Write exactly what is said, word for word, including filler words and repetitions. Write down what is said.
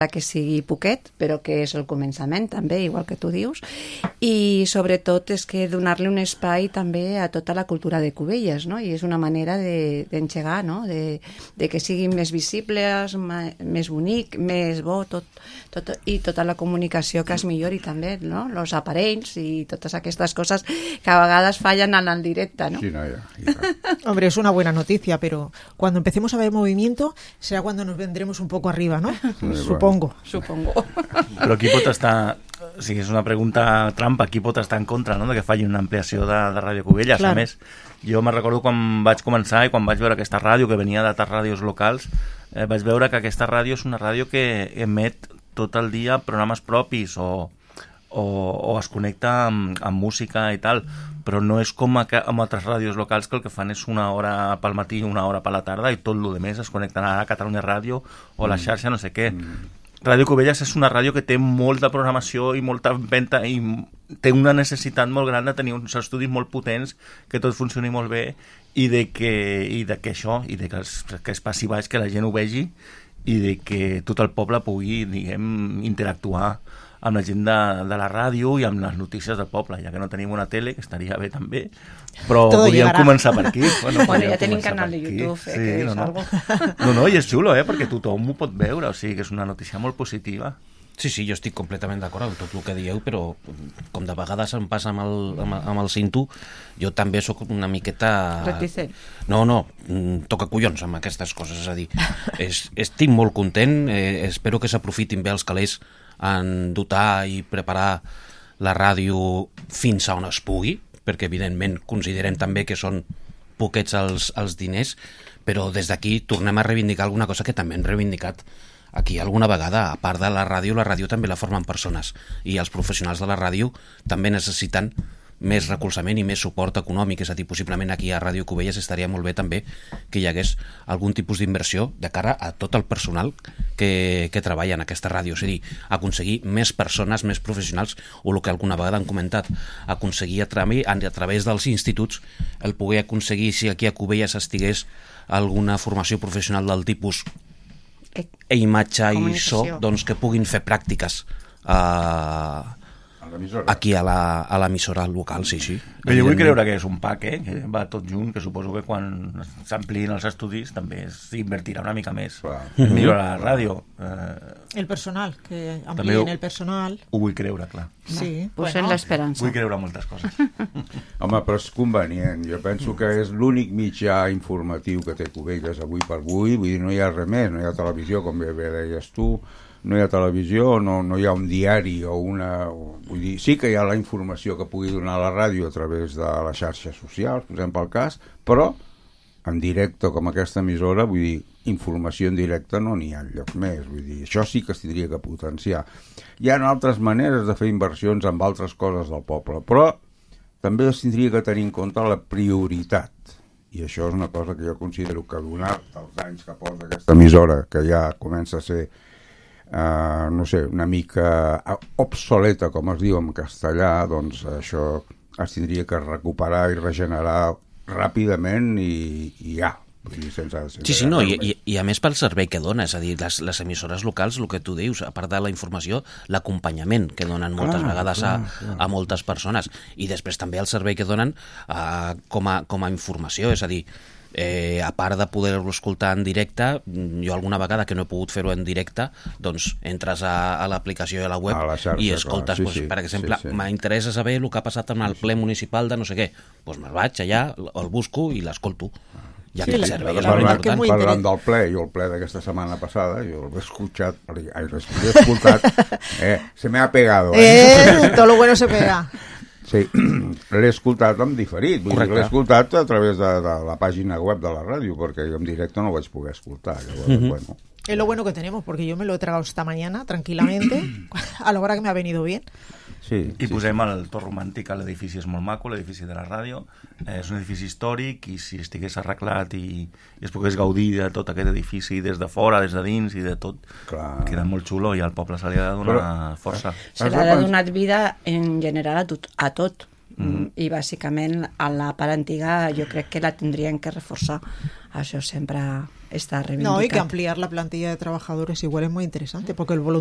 que sigui poquet, però que és el començament també, igual que tu dius, i sobretot és que donar-li un espai també a tota la cultura de Cubelles, no? I és una manera d'engegar, no? De, de que siguin més visibles, més bonic, més bo, tot, tot, i tota la comunicació que es millori també, no? Els aparells i totes aquestes coses que a vegades fallen en el directe, ¿no? Sí, no, ya, ya. Hombre, es una buena noticia, pero cuando empecemos a ver movimiento será cuando nos vendremos un poco arriba, ¿no? Sí, Supongo. Supongo. Però qui pot estar... O sigui, és una pregunta trampa. Qui pot estar en contra, no?, de que falli una ampliació de, de Ràdio Cubelles? Clar. A més, jo me'n recordo quan vaig començar i quan vaig veure aquesta ràdio, que venia d'altres ràdios locals, eh, vaig veure que aquesta ràdio és una ràdio que emet tot el dia programes propis o, o, o es connecta amb, amb música i tal, però no és com a, amb altres ràdios locals que el que fan és una hora pel matí i una hora per la tarda i tot el que més es connecten a Catalunya Ràdio o a la xarxa no sé què. Mm. Ràdio Cubelles és una ràdio que té molta programació i molta venda i té una necessitat molt gran de tenir uns estudis molt potents, que tot funcioni molt bé i de que, i de que això, i de que es, que es passi baix, que la gent ho vegi i de que tot el poble pugui, diguem, interactuar amb la gent de, de la ràdio i amb les notícies del poble, ja que no tenim una tele, que estaria bé també, però Todo podríem llegarà. començar per aquí. Bueno, bueno ja tenim canal de YouTube, eh, sí, que és no, no. algo... No, no, i és xulo, eh, perquè tothom ho pot veure, o sigui que és una notícia molt positiva. Sí, sí, jo estic completament d'acord amb tot el que dieu, però com de vegades em passa amb el, amb, amb el Cinto, jo també sóc una miqueta... Reticent. No, no, toca collons amb aquestes coses, és a dir, es, estic molt content, eh, espero que s'aprofitin bé els calés en dotar i preparar la ràdio fins a on es pugui, perquè evidentment considerem també que són poquets els, els diners, però des d'aquí tornem a reivindicar alguna cosa que també hem reivindicat aquí alguna vegada. A part de la ràdio, la ràdio també la formen persones i els professionals de la ràdio també necessiten més recolzament i més suport econòmic, és a dir, possiblement aquí a Ràdio Cubelles estaria molt bé també que hi hagués algun tipus d'inversió de cara a tot el personal que, que treballa en aquesta ràdio, és a dir, aconseguir més persones, més professionals, o el que alguna vegada han comentat, aconseguir a, tra a través dels instituts el poder aconseguir, si aquí a Cubelles estigués alguna formació professional del tipus e imatge i so, doncs que puguin fer pràctiques a... aquí a l'emissora local, sí, sí. Bé, jo vull creure que és un pack, eh? Que va tot junt, que suposo que quan s'ampliïn els estudis també s'invertirà una mica més. En millorar la ràdio. Eh... El personal, que amplien el personal. Ho vull creure, clar. Sí, Posem bueno. l'esperança. Vull creure moltes coses. Home, però és convenient. Jo penso que és l'únic mitjà informatiu que té Cubelles avui per avui. Vull dir, no hi ha res més, no hi ha televisió, com bé deies tu, no hi ha televisió, no, no hi ha un diari o una... Vull dir, sí que hi ha la informació que pugui donar la ràdio a través de les xarxes socials, posem pel cas, però en directe com aquesta emissora, vull dir, informació en directe no n'hi ha lloc més, vull dir, això sí que es tindria que potenciar. Hi ha altres maneres de fer inversions amb altres coses del poble, però també es tindria que tenir en compte la prioritat, i això és una cosa que jo considero que donat els anys que porta aquesta emissora, que ja comença a ser Uh, no sé, una mica obsoleta, com es diu en castellà, doncs això es tindria que recuperar i regenerar ràpidament i, i ja. Sense, sense sí, sí, no, i, i, i a més pel servei que dona, és a dir, les, les emissores locals, el que tu dius, a part de la informació, l'acompanyament que donen moltes clar, vegades clar, a, clar. a moltes persones, i després també el servei que donen uh, com, a, com a informació, és a dir, Eh, a part de poder-lo escoltar en directe, jo alguna vegada que no he pogut fer-ho en directe, doncs entres a, a l'aplicació de la web a la xarxa, i escoltes, sí, doncs, sí, per exemple, sí, sí. m'interessa saber el que ha passat en el ple municipal de no sé què, doncs me'n vaig allà, el busco i l'escolto. Ja sí, que el servei és molt important. Parlant del ple, jo el ple d'aquesta setmana passada, jo l'he escuchat, ai, l'he escoltat, eh, se me ha pegado. Eh, eh todo lo bueno se pega. Sí, l'he escoltat en diferit, vull dir, l'he escoltat a través de, de la pàgina web de la ràdio, perquè jo en directe no ho vaig poder escoltar. Llavors, uh-huh. bueno. Es lo bueno que tenemos, porque yo me lo he tragado esta mañana tranquilamente, a la hora que me ha venido bien. Sí, I sí, posem sí. el to romàntic a l'edifici, és molt maco, l'edifici de la ràdio, eh, és un edifici històric i si estigués arreglat i, i es pogués gaudir de tot aquest edifici des de fora, des de dins i de tot, clar. Queda molt xulo i al poble se li ha de donar Però, força. Se li ha donat vida en general a tot, a tot. Mm. I bàsicament a la part antiga jo crec que la tindrien que reforçar, això sempre está reivindicado. No, y que ampliar la plantilla de trabajadores igual es muy interesante, porque el